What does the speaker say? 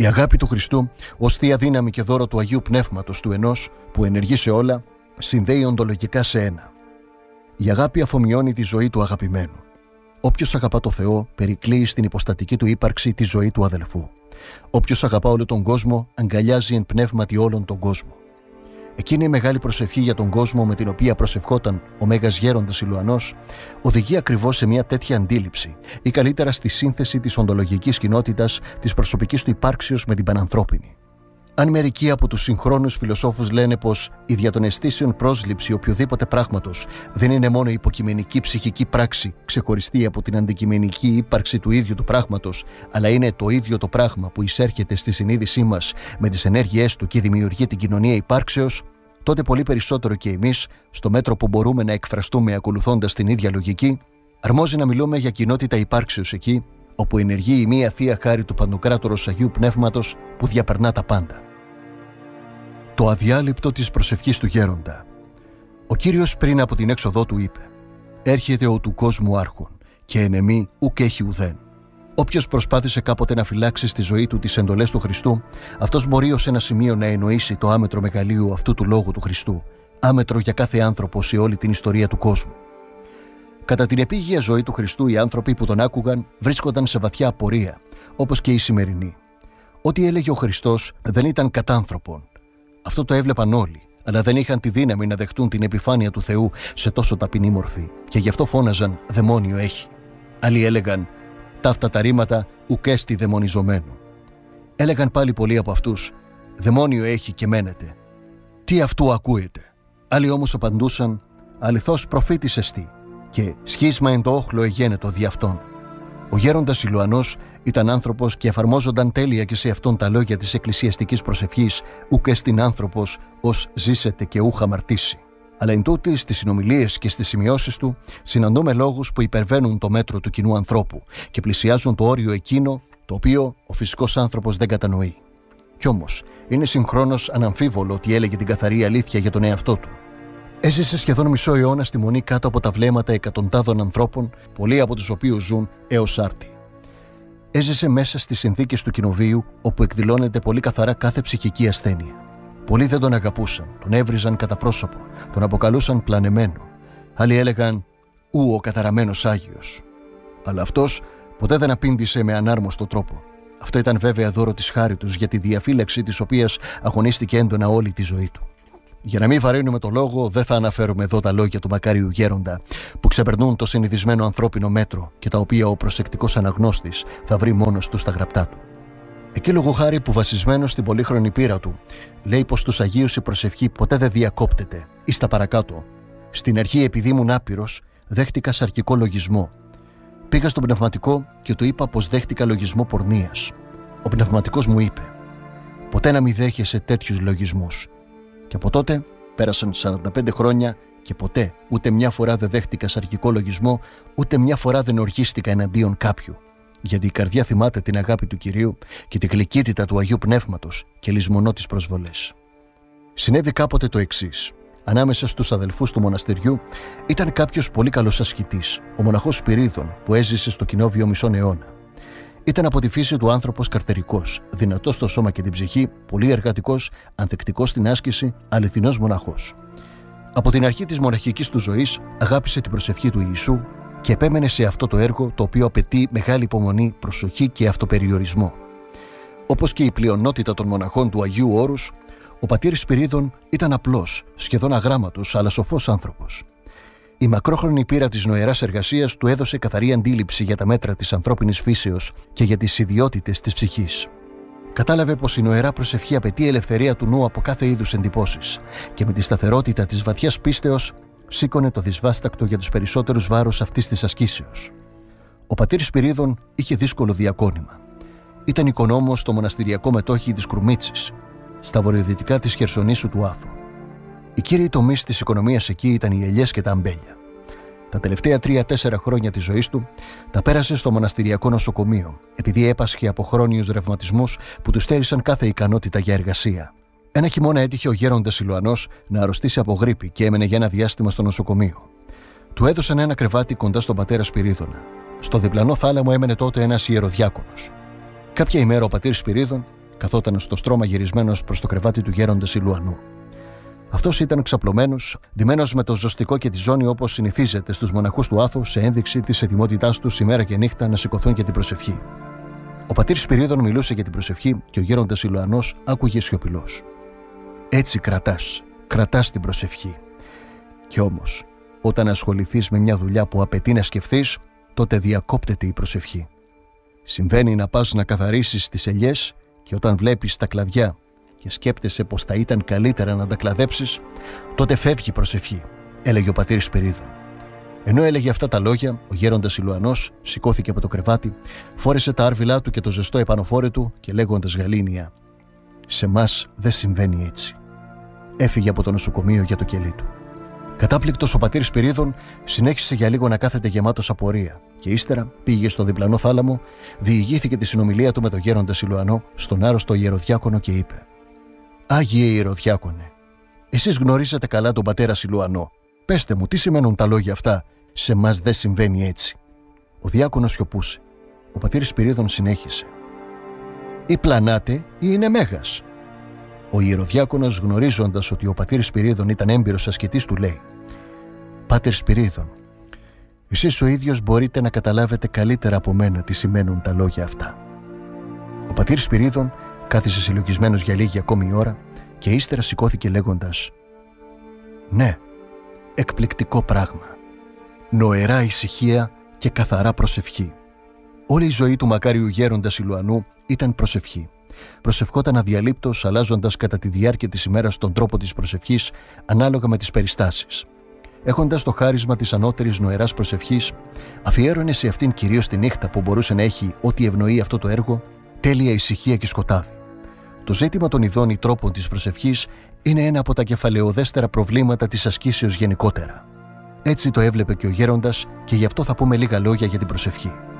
Η αγάπη του Χριστού, ως θεία δύναμη και δώρο του Αγίου Πνεύματος του Ενός, που ενεργεί σε όλα, συνδέει οντολογικά σε ένα. Η αγάπη αφομοιώνει τη ζωή του αγαπημένου. Όποιος αγαπά το Θεό, περικλείει στην υποστατική του ύπαρξη τη ζωή του αδελφού. Όποιος αγαπά όλο τον κόσμο, αγκαλιάζει εν πνεύματι όλον τον κόσμο. Εκείνη η μεγάλη προσευχή για τον κόσμο με την οποία προσευχόταν ο Μέγας Γέροντας Ηλουανός οδηγεί ακριβώς σε μια τέτοια αντίληψη, ή καλύτερα στη σύνθεση της οντολογικής κοινότητας της προσωπικής του υπάρξεως με την πανανθρώπινη. Αν μερικοί από τους συγχρόνους φιλοσόφους λένε πως η δια των αισθήσεων πρόσληψη οποιοδήποτε πράγματος δεν είναι μόνο υποκειμενική ψυχική πράξη ξεχωριστή από την αντικειμενική ύπαρξη του ίδιου του πράγματος, αλλά είναι το ίδιο το πράγμα που εισέρχεται στη συνείδησή μας με τις ενέργειές του και δημιουργεί την κοινωνία υπάρξεως, τότε πολύ περισσότερο και εμείς, στο μέτρο που μπορούμε να εκφραστούμε ακολουθώντας την ίδια λογική, αρμόζει να μιλούμε για κοινότητα υπάρξεως εκεί, όπου ενεργεί η μία θεία χάρη του Παντοκράτορος Αγίου Πνεύματος που διαπερνά τα πάντα. Το αδιάλειπτο της προσευχής του Γέροντα. Ο Κύριος πριν από την έξοδό του είπε: «Έρχεται ο του κόσμου άρχον, και εν εμή ουκ έχει ουδέν». Όποιος προσπάθησε κάποτε να φυλάξει στη ζωή του τις εντολές του Χριστού, αυτός μπορεί ως ένα σημείο να εννοήσει το άμετρο μεγαλείου αυτού του λόγου του Χριστού, άμετρο για κάθε άνθρωπο σε όλη την ιστορία του κόσμου. Κατά την επίγεια ζωή του Χριστού, οι άνθρωποι που τον άκουγαν βρίσκονταν σε βαθιά απορία, όπως και οι σημερινοί. Ό,τι έλεγε ο Χριστός δεν ήταν κατάνθρωπον. Αυτό το έβλεπαν όλοι, αλλά δεν είχαν τη δύναμη να δεχτούν την επιφάνεια του Θεού σε τόσο ταπεινή μορφή, και γι' αυτό φώναζαν «δαιμόνιο έχει». Άλλοι έλεγαν «ταύτα τα ρήματα ουκ έστι δαιμονιζομένου». Έλεγαν πάλι πολλοί από αυτούς «δαιμόνιο έχει και μένετε». Τι αυτού ακούεται? Άλλοι όμως απαντούσαν «αληθώς προφήτης εστί» και «σχίσμα εν το όχλο εγένετο δι' αυτόν». Ο Γέροντας Ηλουανός ήταν άνθρωπος και εφαρμόζονταν τέλεια και σε αυτόν τα λόγια της εκκλησιαστικής προσευχής «ουκ εστιν άνθρωπος ως ζήσετε και ούχ αμαρτήσει». Αλλά εν τούτη, στις συνομιλίες και στις σημειώσεις του συναντούμε λόγους που υπερβαίνουν το μέτρο του κοινού ανθρώπου και πλησιάζουν το όριο εκείνο το οποίο ο φυσικός άνθρωπος δεν κατανοεί. Κι όμως είναι συγχρόνως αναμφίβολο ότι έλεγε την καθαρή αλήθεια για τον εαυτό του. Έζησε σχεδόν μισό αιώνα στη μονή κάτω από τα βλέμματα εκατοντάδων ανθρώπων, πολλοί από τους οποίους ζουν έως άρτη. Έζησε μέσα στις συνθήκες του κοινοβίου, όπου εκδηλώνεται πολύ καθαρά κάθε ψυχική ασθένεια. Πολλοί δεν τον αγαπούσαν, τον έβριζαν κατά πρόσωπο, τον αποκαλούσαν πλανεμένο. Άλλοι έλεγαν «ου ο καταραμένος Άγιος». Αλλά αυτός ποτέ δεν απήντησε με ανάρμοστο τρόπο. Αυτό ήταν βέβαια δώρο της χάρη τους, για τη διαφύλαξη της οποίας αγωνίστηκε έντονα όλη τη ζωή του. Για να μην βαρύνουμε το λόγο, δεν θα αναφέρουμε εδώ τα λόγια του μακάριου Γέροντα, που ξεπερνούν το συνηθισμένο ανθρώπινο μέτρο και τα οποία ο προσεκτικός αναγνώστης θα βρει μόνος του στα γραπτά του. Εκεί λόγω χάρη που βασισμένος στην πολύχρονη πείρα του, λέει πως στους Αγίους η προσευχή ποτέ δεν διακόπτεται, ή στα παρακάτω. Στην αρχή, επειδή ήμουν άπειρος, δέχτηκα σαρκικό λογισμό. Πήγα στον πνευματικό και του είπα πως δέχτηκα λογισμό πορνείας. Ο πνευματικός μου είπε: «Ποτέ να μην δέχεσαι τέτοιους λογισμούς». Και από τότε πέρασαν 45 χρόνια και ποτέ ούτε μια φορά δεν δέχτηκα σαρκικό λογισμό, ούτε μια φορά δεν οργίστηκα εναντίον κάποιου. Γιατί η καρδιά θυμάται την αγάπη του Κυρίου και τη γλυκύτητα του Αγίου Πνεύματος και λησμονώ τις προσβολές. Συνέβη κάποτε το εξής. Ανάμεσα στους αδελφούς του μοναστηριού ήταν κάποιος πολύ καλός ασκητής, ο μοναχός Σπυρίδων, που έζησε στο κοινόβιο μισόν αιώνα. Ήταν από τη φύση του άνθρωπος καρτερικός, δυνατός στο σώμα και την ψυχή, πολύ εργατικός, ανθεκτικός στην άσκηση, αληθινός μοναχός. Από την αρχή της μοναχικής του ζωής αγάπησε την προσευχή του Ιησού και επέμενε σε αυτό το έργο, το οποίο απαιτεί μεγάλη υπομονή, προσοχή και αυτοπεριορισμό. Όπως και η πλειονότητα των μοναχών του Αγίου Όρους, ο πατήρ Σπυρίδων ήταν απλός, σχεδόν αγράμματος, αλλά σοφός άνθρωπος. Η μακρόχρονη πείρα της νοεράς εργασίας του έδωσε καθαρή αντίληψη για τα μέτρα της ανθρώπινης φύσεως και για τις ιδιότητες της ψυχής. Κατάλαβε πως η νοερά προσευχή απαιτεί ελευθερία του νου από κάθε είδους εντυπώσεις και με τη σταθερότητα της βαθιάς πίστεως σήκωνε το δυσβάστακτο για τους περισσότερους βάρος αυτής της ασκήσεως. Ο πατήρ Σπυρίδων είχε δύσκολο διακόνημα. Ήταν οικονόμος στο μοναστηριακό μετόχι της Κρουμίτσης, στα βορειοδυτικά της Χερσονήσου του Άθου. Οι κύριοι τομείς της οικονομίας εκεί ήταν οι ελιές και τα αμπέλια. Τα τελευταία 3-4 χρόνια της ζωής του τα πέρασε στο μοναστηριακό νοσοκομείο, επειδή έπασχε από χρόνιους ρευματισμούς που του στέρισαν κάθε ικανότητα για εργασία. Ένα χειμώνα έτυχε ο Γέροντας Ηλουανός να αρρωστήσει από γρίπη και έμενε για ένα διάστημα στο νοσοκομείο. Του έδωσαν ένα κρεβάτι κοντά στον πατέρα Σπυρίδωνα. Στο διπλανό θάλαμο έμενε τότε ένας ιεροδιάκονος. Κάποια ημέρα ο πατήρ Σπυρίδων καθόταν στο στρώμα γυρισμένος προς το κρεβάτι του γέροντα Σιλουανού. Αυτός ήταν ξαπλωμένος, ντυμένος με το ζωστικό και τη ζώνη όπως συνηθίζεται στους μοναχούς του Άθου, σε ένδειξη της ετοιμότητάς τους ημέρα και νύχτα να σηκωθούν για την προσευχή. Ο πατήρ Σπυρίδων μιλούσε για την προσευχή και ο γέροντας Σιλουανός άκουγε σιωπηλός. Έτσι κρατάς την προσευχή. Κι όμως, όταν ασχοληθείς με μια δουλειά που απαιτεί να σκεφτείς, τότε διακόπτεται η προσευχή. Συμβαίνει να πας να καθαρίσεις τις ελιές και όταν βλέπεις τα κλαδιά και σκέπτεσαι πως θα ήταν καλύτερα να τα κλαδέψεις, τότε φεύγει η προσευχή, έλεγε ο πατήρ Σπυρίδων. Ενώ έλεγε αυτά τα λόγια, ο γέροντας Σιλουανός σηκώθηκε από το κρεβάτι, φόρεσε τα άρβιλά του και το ζεστό επανοφόρε του και λέγοντας γαλήνια: «Σε μας δεν συμβαίνει έτσι». Έφυγε από το νοσοκομείο για το κελί του. Κατάπληκτος, ο πατήρ Σπυρίδων συνέχισε για λίγο να κάθεται γεμάτος απορία και ύστερα πήγε στο διπλανό θάλαμο, διηγήθηκε τη συνομιλία του με τον γέροντα Σιλουανό στον άρρωστο ιεροδιάκονο και είπε: «Άγιε ιεροδιάκονε, εσείς γνωρίζετε καλά τον πατέρα Σιλουανό. Πέστε μου, τι σημαίνουν τα λόγια αυτά, σε μας δεν συμβαίνει έτσι». Ο διάκονος σιωπούσε. Ο πατήρ Σπυρίδων συνέχισε: «Ή πλανάτε ή είναι μέγας». Ο ιεροδιάκονος, γνωρίζοντας ότι ο πατήρ Σπυρίδων ήταν έμπειρος ασκητής, του λέει: «Πάτερ Σπυρίδων, εσείς ο ίδιος μπορείτε να καταλάβετε καλύτερα από μένα τι σημαίνουν τα λόγια αυτά». Ο πατήρ Σπυρίδων κάθισε συλλογισμένος για λίγη ακόμη ώρα και ύστερα σηκώθηκε λέγοντας: «Ναι, εκπληκτικό πράγμα. Νοερά ησυχία και καθαρά προσευχή. Όλη η ζωή του μακάριου γέροντα Σιλουανού ήταν προσευχή. Προσευχόταν αδιαλείπτως, αλλάζοντας κατά τη διάρκεια της ημέρας τον τρόπο της προσευχής ανάλογα με τις περιστάσεις. Έχοντας το χάρισμα της ανώτερης νοεράς προσευχής, αφιέρωνε σε αυτήν κυρίως τη νύχτα που μπορούσε να έχει ό,τι ευνοεί αυτό το έργο, τέλεια ησυχία και σκοτάδι. Το ζήτημα των ειδών ή τρόπων της προσευχής είναι ένα από τα κεφαλαιοδέστερα προβλήματα της ασκήσεως γενικότερα. Έτσι το έβλεπε και ο γέροντας και γι' αυτό θα πούμε λίγα λόγια για την προσευχή.